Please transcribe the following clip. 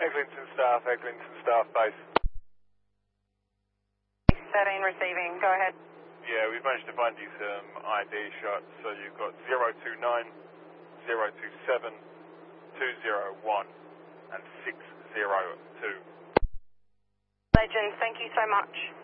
Eglinton staff base. 13 receiving, go ahead. Yeah, we've managed to find you some ID shots, so you've got 029, 027, 201 and 602. Legend, thank you so much.